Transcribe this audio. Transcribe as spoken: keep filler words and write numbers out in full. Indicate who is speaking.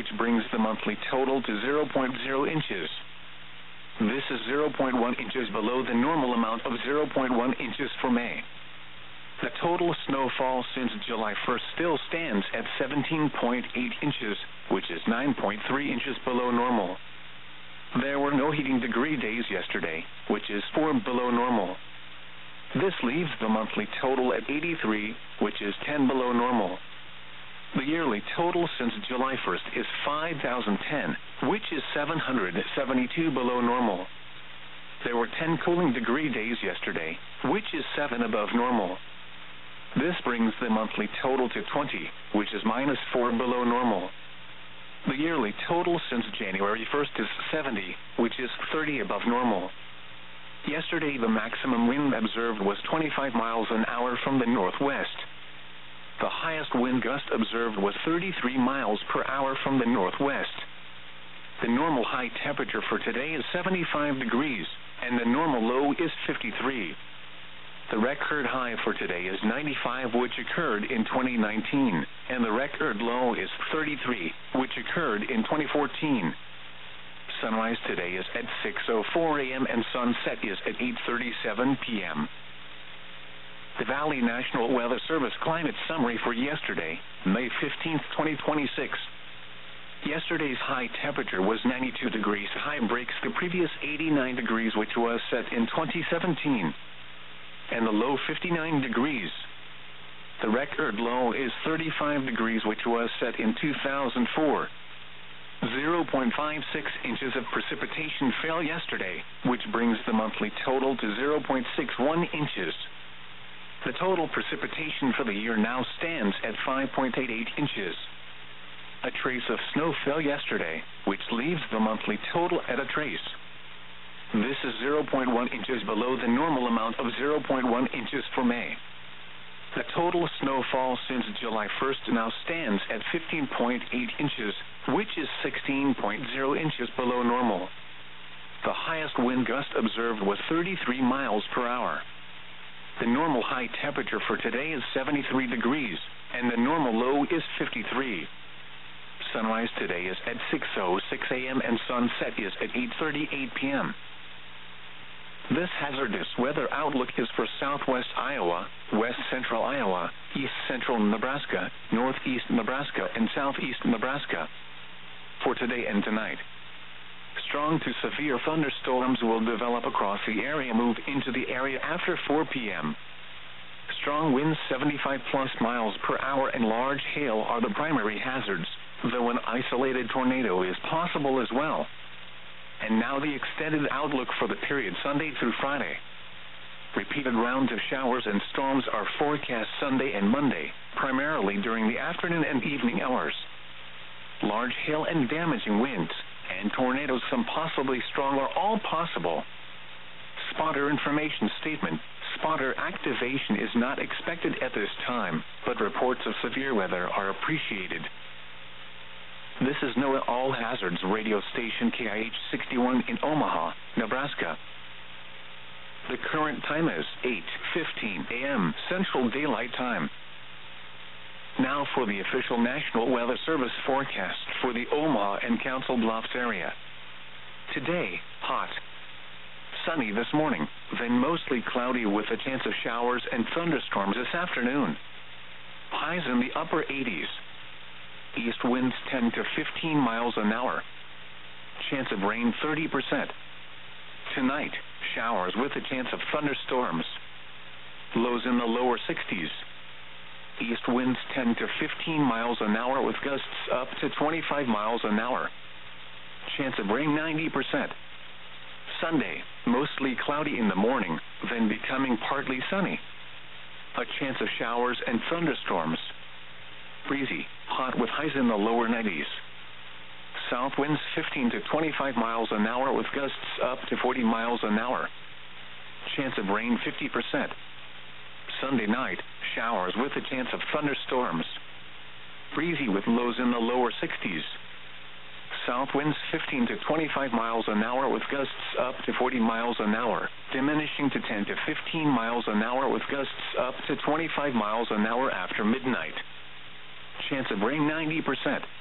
Speaker 1: brings the monthly total to zero point zero inches. This is zero point one inches below the normal amount of zero point one inches for May. The total snowfall since July first still stands at seventeen point eight inches, which is nine point three inches below normal. There were no heating degree days yesterday, which is four below normal. This leaves the monthly total at eighty-three, which is ten below normal. The yearly total since July first is five thousand ten, which is seven hundred seventy-two below normal. There were ten cooling degree days yesterday, which is seven above normal. This brings the monthly total to twenty, which is minus four below normal. The yearly total since January first is seventy, which is thirty above normal. Yesterday the maximum wind observed was twenty-five miles an hour from the northwest. The highest wind gust observed was thirty-three miles per hour from the northwest. The normal high temperature for today is seventy-five degrees, and the normal low is fifty-three. The record high for today is ninety-five, which occurred in twenty nineteen, and the record low is thirty-three, which occurred in twenty fourteen. Sunrise today is at six oh four a m and sunset is at eight thirty-seven p m The Valley National Weather Service Climate Summary for yesterday, May fifteenth, twenty twenty-six. Yesterday's high temperature was ninety-two degrees. High breaks the previous eighty-nine degrees, which was set in twenty seventeen. And the low fifty-nine degrees. The record low is thirty-five degrees, which was set in two thousand four. zero point five six inches of precipitation fell yesterday, which brings the monthly total to zero point six one inches. The total precipitation for the year now stands at five point eight eight inches. A trace of snow fell yesterday, which leaves the monthly total at a trace. This is zero point one inches below the normal amount of zero point one inches for May. The total snowfall since July first now stands at fifteen point eight inches, which is sixteen point zero inches below normal. The highest wind gust observed was thirty-three miles per hour. The normal high temperature for today is seventy-three degrees, and the normal low is fifty-three. Sunrise today is at six oh six a m and sunset is at eight thirty-eight p m This hazardous weather outlook is for southwest Iowa, west central Iowa, east central Nebraska, northeast Nebraska, and southeast Nebraska. For today and tonight, strong to severe thunderstorms will develop across the area, move into the area after four p m Strong winds seventy-five plus miles per hour and large hail are the primary hazards, though an isolated tornado is possible as well. And now the extended outlook for the period Sunday through Friday. Repeated rounds of showers and storms are forecast Sunday and Monday, primarily during the afternoon and evening hours. Large hail and damaging winds, and tornadoes, some possibly strong, are all possible. Spotter information statement. Spotter activation is not expected at this time, but reports of severe weather are appreciated. This is NOAA All Hazards radio station K I H sixty-one in Omaha, Nebraska. The current time is eight fifteen a m Central Daylight Time. Now for the official National Weather Service forecast for the Omaha and Council Bluffs area. Today, hot. Sunny this morning, then mostly cloudy with a chance of showers and thunderstorms this afternoon. Highs in the upper eighties. East winds ten to fifteen miles an hour. Chance of rain thirty percent. Tonight, showers with a chance of thunderstorms. Lows in the lower sixties. East winds ten to fifteen miles an hour with gusts up to twenty-five miles an hour. Chance of rain ninety percent. Sunday, mostly cloudy in the morning, then becoming partly sunny. A chance of showers and thunderstorms. Breezy, hot with highs in the lower nineties. South winds fifteen to twenty-five miles an hour with gusts up to forty miles an hour. Chance of rain fifty percent. Sunday night, showers with a chance of thunderstorms. Breezy with lows in the lower sixties. South winds fifteen to twenty-five miles an hour with gusts up to forty miles an hour, diminishing to ten to fifteen miles an hour with gusts up to twenty-five miles an hour after midnight. Chance of rain ninety percent.